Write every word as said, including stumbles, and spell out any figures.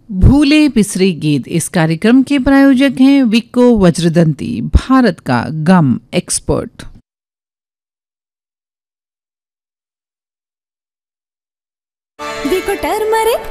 भूले बिसरे गीत इस कार्यक्रम के प्रायोजक हैं विको वज्रदंती, भारत का गम एक्सपर्ट। विको टर्मरिक